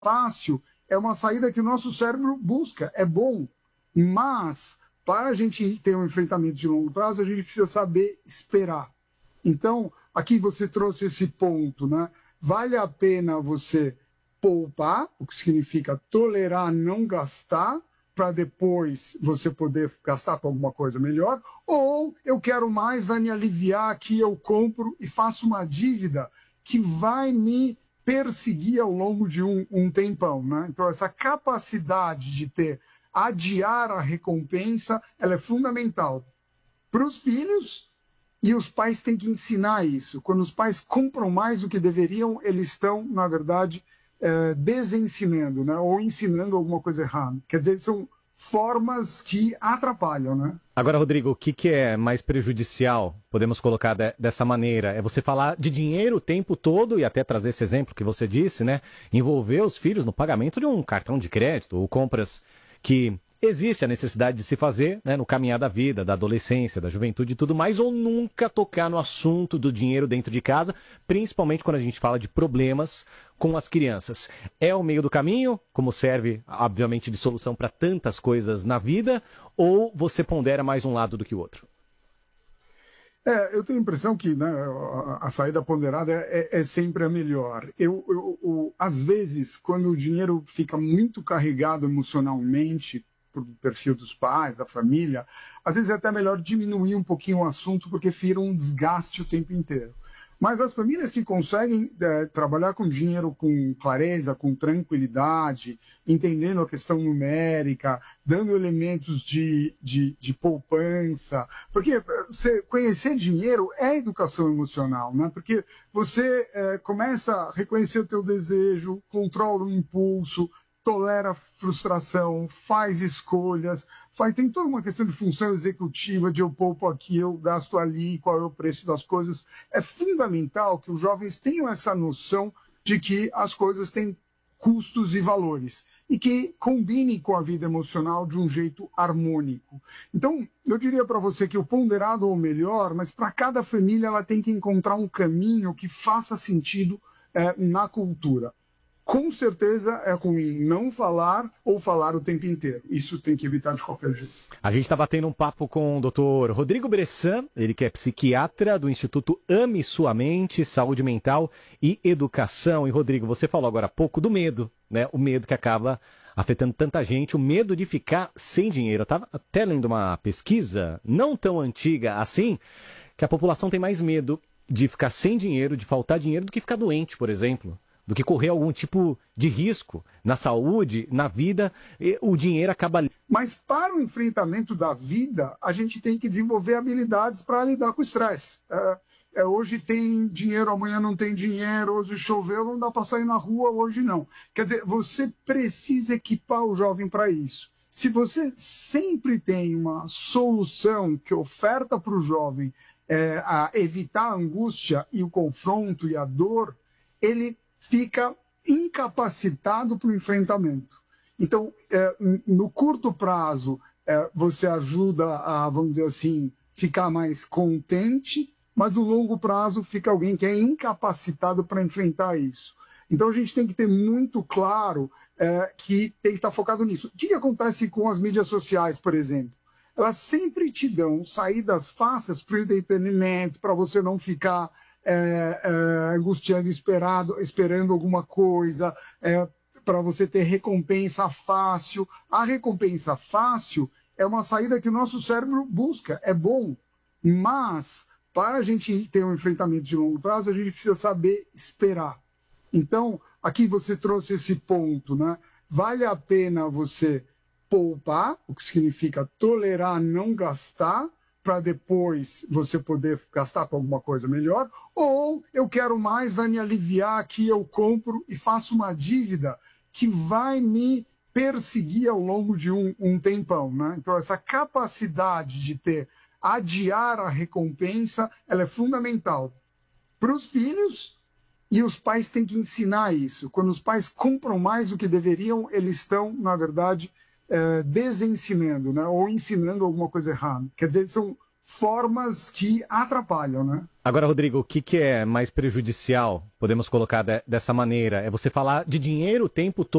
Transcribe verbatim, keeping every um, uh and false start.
fácil é uma saída que o nosso cérebro busca, é bom, mas para a gente ter um enfrentamento de longo prazo, a gente precisa saber esperar. Então, aqui você trouxe esse ponto, né? Vale a pena você poupar, o que significa tolerar não gastar, para depois você poder gastar com alguma coisa melhor, ou eu quero mais, vai me aliviar aqui, eu compro e faço uma dívida que vai me perseguir ao longo de um, um tempão, né? Então, essa capacidade de ter, adiar a recompensa, ela é fundamental para os filhos, e os pais têm que ensinar isso. Quando os pais compram mais do que deveriam, eles estão, na verdade, é, desensinando, né? Ou ensinando alguma coisa errada. Quer dizer, são formas que atrapalham, né? Agora, Rodrigo, o que, que é mais prejudicial, podemos colocar de, dessa maneira? É você falar de dinheiro o tempo todo e até trazer esse exemplo que você disse, né? Envolver os filhos no pagamento de um cartão de crédito ou compras que existe a necessidade de se fazer, né, no caminhar da vida, da adolescência, da juventude e tudo mais, ou nunca tocar no assunto do dinheiro dentro de casa, principalmente quando a gente fala de problemas com as crianças. É o meio do caminho, como serve, obviamente, de solução para tantas coisas na vida, ou você pondera mais um lado do que o outro? É, eu tenho a impressão que, né, a saída ponderada é, é sempre a melhor. Eu, eu, eu, às vezes, quando o dinheiro fica muito carregado emocionalmente, para o perfil dos pais, da família, às vezes é até melhor diminuir um pouquinho o assunto, porque vira um desgaste o tempo inteiro. Mas as famílias que conseguem é, trabalhar com dinheiro com clareza, com tranquilidade, entendendo a questão numérica, dando elementos de, de, de poupança, porque você conhecer dinheiro é educação emocional, né? Porque você é, começa a reconhecer o teu desejo, controla o impulso, tolera frustração, faz escolhas, faz, tem toda uma questão de função executiva, de eu poupo aqui, eu gasto ali, qual é o preço das coisas. É fundamental que os jovens tenham essa noção de que as coisas têm custos e valores e que combinem com a vida emocional de um jeito harmônico. Então, eu diria para você que o ponderado é o melhor, mas para cada família ela tem que encontrar um caminho que faça sentido é, na cultura. Com certeza é ruim não falar ou falar o tempo inteiro. Isso tem que evitar de qualquer jeito. A gente está batendo um papo com o doutor Rodrigo Bressan, ele que é psiquiatra do Instituto Ame Sua Mente, Saúde Mental e Educação. E, Rodrigo, você falou agora há pouco do medo, né? O medo que acaba afetando tanta gente, o medo de ficar sem dinheiro. Eu estava até lendo uma pesquisa, não tão antiga assim, que a população tem mais medo de ficar sem dinheiro, de faltar dinheiro, do que ficar doente, por exemplo. Do que correr algum tipo de risco na saúde, na vida, o dinheiro acaba... Mas para o enfrentamento da vida, a gente tem que desenvolver habilidades para lidar com o estresse. É, é, hoje tem dinheiro, amanhã não tem dinheiro, hoje choveu, não dá para sair na rua, hoje não. Quer dizer, você precisa equipar o jovem para isso. Se você sempre tem uma solução que oferta para o jovem é, a evitar a angústia e o confronto e a dor, ele fica incapacitado para o enfrentamento. Então, é, no curto prazo, é, você ajuda a, vamos dizer assim, ficar mais contente, mas no longo prazo fica alguém que é incapacitado para enfrentar isso. Então, a gente tem que ter muito claro é, que tem que estar focado nisso. O que, que acontece com as mídias sociais, por exemplo? Elas sempre te dão saídas fáceis para o entretenimento, para você não ficar... É, é, angustiando, esperado, esperando alguma coisa, é, para você ter recompensa fácil. A recompensa fácil é uma saída que o nosso cérebro busca, é bom, mas para a gente ter um enfrentamento de longo prazo, a gente precisa saber esperar. Então, aqui você trouxe esse ponto, né? Vale a pena você poupar, o que significa tolerar não gastar, para depois você poder gastar com alguma coisa melhor, ou eu quero mais, vai me aliviar aqui, eu compro e faço uma dívida que vai me perseguir ao longo de um, um tempão, né? Então, essa capacidade de ter, adiar a recompensa, ela é fundamental para os filhos, e os pais têm que ensinar isso. Quando os pais compram mais do que deveriam, eles estão, na verdade, É, desensinando, né? Ou ensinando alguma coisa errada. Quer dizer, são formas que atrapalham, né? Agora, Rodrigo, o que, que é mais prejudicial, podemos colocar de, dessa maneira? É você falar de dinheiro o tempo todo.